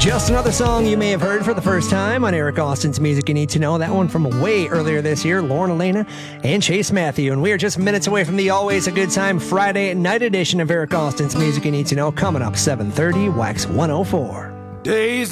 Just another song you may have heard for the first time on Eric Austin's Music You Need to Know. That one from way earlier this year, Lauren Elena and Chase Matthew. And we are just minutes away from the Always a Good Time Friday night edition of Eric Austin's Music You Need to Know. Coming up 7:30, Wax 104. Days